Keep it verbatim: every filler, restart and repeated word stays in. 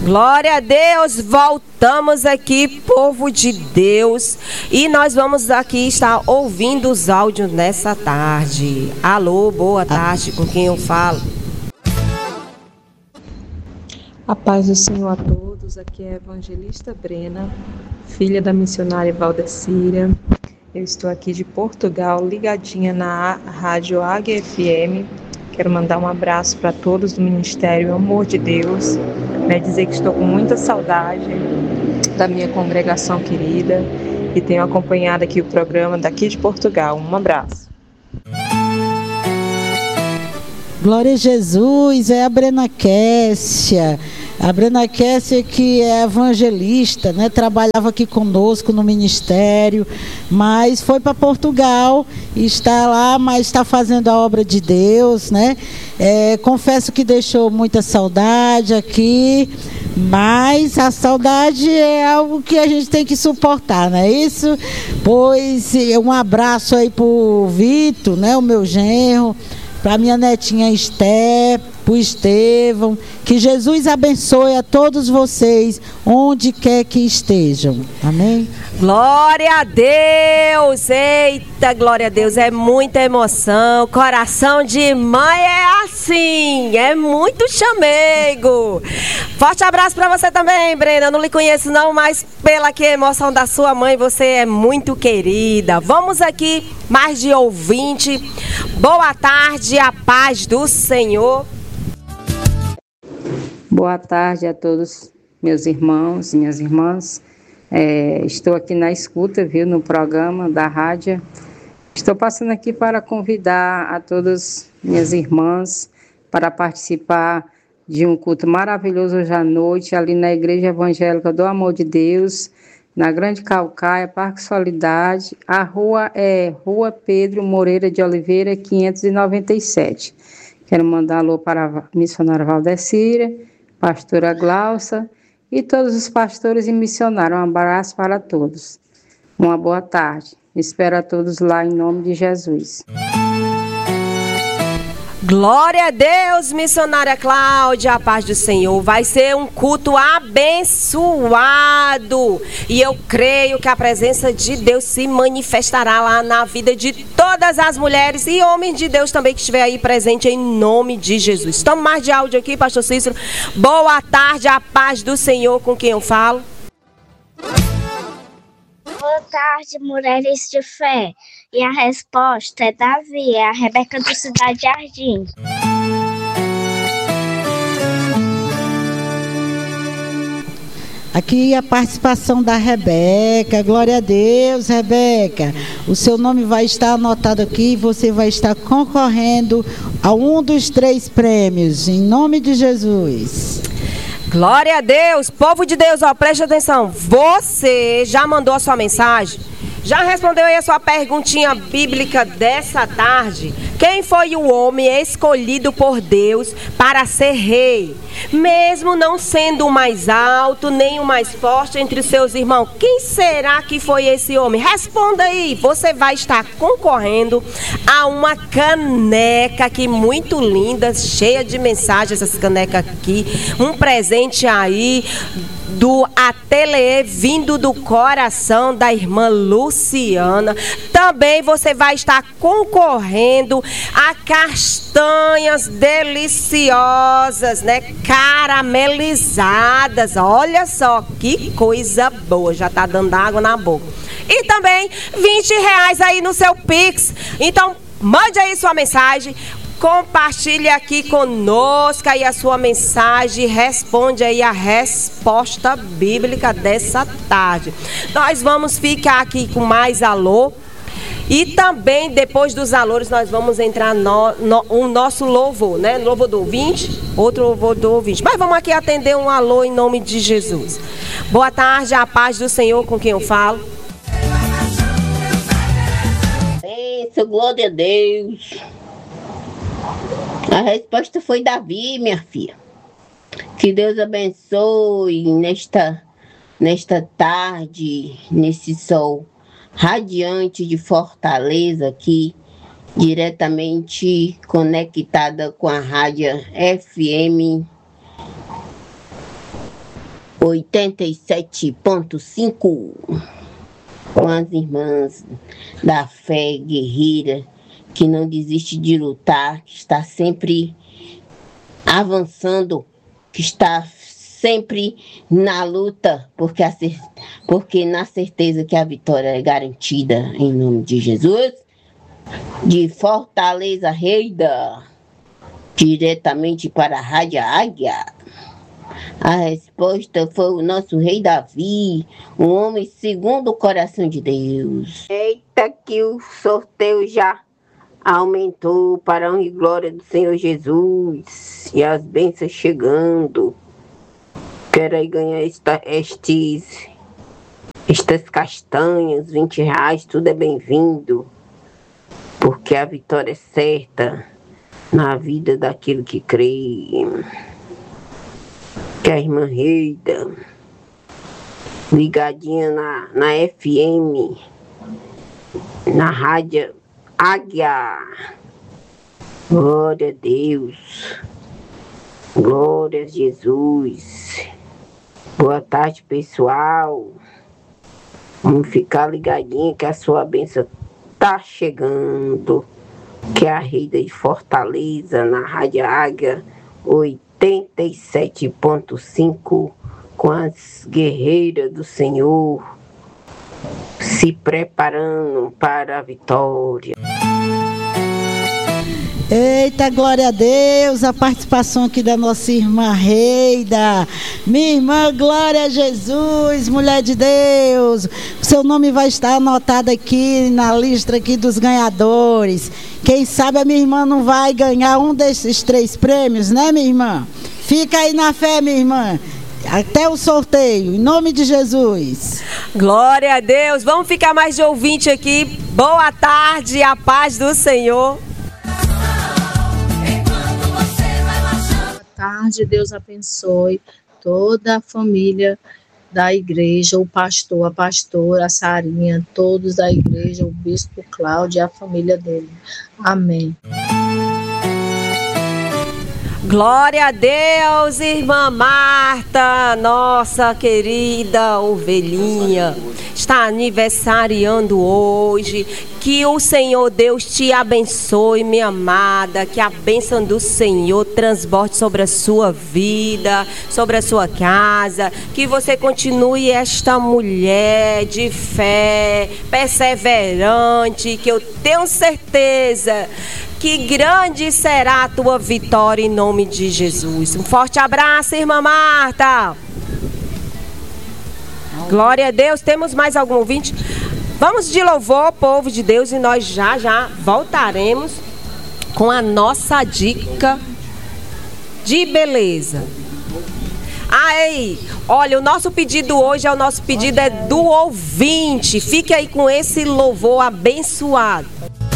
Glória a Deus, voltamos aqui, povo de Deus, e nós vamos aqui estar ouvindo os áudios nessa tarde. Alô, boa tarde, com quem eu falo? A paz do Senhor a todos, aqui é a evangelista Brena, filha da missionária Valdecíria. Eu estou aqui de Portugal, ligadinha na Rádio Águia F M. Quero mandar um abraço para todos do Ministério Amor de Deus, né, dizer que estou com muita saudade da minha congregação querida e tenho acompanhado aqui o programa daqui de Portugal. Um abraço. Glória a Jesus, é a Brena Kessia. A Brena Kessia, que é evangelista, né? Trabalhava aqui conosco no ministério, mas foi para Portugal e está lá, mas está fazendo a obra de Deus, né? É, confesso que deixou muita saudade aqui, mas a saudade é algo que a gente tem que suportar, não é isso? Pois um abraço aí para o Vitor, né? O meu genro, para minha netinha Esté, para o Estevão, que Jesus abençoe a todos vocês, onde quer que estejam. Amém? Glória a Deus! Eita, glória a Deus! É muita emoção. Coração de mãe é assim, é muito chamego. Forte abraço para você também, Brena. Eu não lhe conheço não, mas pela que emoção da sua mãe, você é muito querida. Vamos aqui, mais de ouvinte. Boa tarde, a paz do Senhor. Boa tarde a todos meus irmãos e minhas irmãs. É, estou aqui na escuta, viu, no programa da rádio. Estou passando aqui para convidar a todas minhas irmãs para participar de um culto maravilhoso hoje à noite, ali na Igreja Evangélica do Amor de Deus, na Grande Calcaia, Parque Solidade. A rua é Rua Pedro Moreira de Oliveira, quinhentos e noventa e sete. Quero mandar alô para a missionária Valdecíria, pastora Glaucia e todos os pastores e missionários. Um abraço para todos. Uma boa tarde. Espero a todos lá em nome de Jesus. Glória a Deus, missionária Cláudia, a paz do Senhor. Vai ser um culto abençoado. E eu creio que a presença de Deus se manifestará lá na vida de todas as mulheres e homens de Deus também que estiver aí presente em nome de Jesus. Toma mais de áudio aqui, pastor Cícero. Boa tarde, a paz do Senhor, com quem eu falo? Boa tarde, mulheres de fé. E a resposta é Davi, é a Rebeca do Cidade Jardim. Aqui a participação da Rebeca. Glória a Deus, Rebeca. O seu nome vai estar anotado aqui e você vai estar concorrendo a um dos três prêmios, em nome de Jesus. Glória a Deus, povo de Deus, ó, preste atenção. Você já mandou a sua mensagem? Já respondeu aí a sua perguntinha bíblica dessa tarde? Quem foi o homem escolhido por Deus para ser rei? Mesmo não sendo o mais alto, nem o mais forte entre os seus irmãos, quem será que foi esse homem? Responda aí, você vai estar concorrendo a uma caneca aqui muito linda, cheia de mensagens, essa caneca aqui, um presente aí do ateliê vindo do coração da irmã Luciana. Também você vai estar concorrendo a castanhas deliciosas, né? Caramelizadas. Olha só que coisa boa, já tá dando água na boca. E também vinte reais aí no seu Pix. Então mande aí sua mensagem. Compartilhe aqui conosco aí a sua mensagem, responde aí a resposta bíblica dessa tarde. Nós vamos ficar aqui com mais alô e também depois dos alôs nós vamos entrar no, no o nosso louvor, né? Louvor do ouvinte, outro louvor do ouvinte. Mas vamos aqui atender um alô em nome de Jesus. Boa tarde, a paz do Senhor, com quem eu falo. Isso, glória a Deus. A resposta foi Davi, minha filha. Que Deus abençoe nesta, nesta tarde, nesse sol radiante de Fortaleza aqui, diretamente conectada com a rádio F M oitenta e sete ponto cinco, com as irmãs da fé guerreira, que não desiste de lutar, que está sempre avançando, que está sempre na luta, porque, a, porque na certeza que a vitória é garantida em nome de Jesus. De Fortaleza, Reida, diretamente para a Rádio Águia. A resposta foi o nosso rei Davi, um homem segundo o coração de Deus. Eita, que o sorteio já aumentou para a honra e glória do Senhor Jesus. E as bênçãos chegando. Quero aí ganhar esta, estes, estas castanhas, vinte reais, tudo é bem-vindo. Porque a vitória é certa na vida daquilo que crê. Que a irmã Reida, ligadinha na, na F M, na Rádio Águia. Glória a Deus. Glória a Jesus. Boa tarde, pessoal. Vamos ficar ligadinho que a sua bênção tá chegando. Que é a Reida de Fortaleza, na Rádio Águia, oitenta e sete ponto cinco, com as guerreiras do Senhor se preparando para a vitória. Eita, glória a Deus, a participação aqui da nossa irmã Reida. Minha irmã, glória a Jesus, mulher de Deus. O seu nome vai estar anotado aqui na lista aqui dos ganhadores. Quem sabe a minha irmã não vai ganhar um desses três prêmios, né, minha irmã? Fica aí na fé, minha irmã. Até o sorteio, em nome de Jesus. Glória a Deus. Vamos ficar mais de ouvinte aqui. Boa tarde, a paz do Senhor. Boa tarde, Deus abençoe toda a família da igreja, o pastor, a pastora, a Sarinha, todos da igreja, o bispo Cláudio e a família dele. Amém. Glória a Deus, irmã Marta, nossa querida ovelhinha, está aniversariando hoje. Que o Senhor Deus te abençoe, minha amada, que a bênção do Senhor transborde sobre a sua vida, sobre a sua casa, que você continue esta mulher de fé, perseverante, que eu tenho certeza que grande será a tua vitória em nome de Jesus. Um forte abraço, irmã Marta. Glória a Deus. Temos mais algum ouvinte? Vamos de louvor, povo de Deus, e nós já, já voltaremos com a nossa dica de beleza. Aí, olha, o nosso pedido hoje é o nosso pedido é do ouvinte. Fique aí com esse louvor abençoado.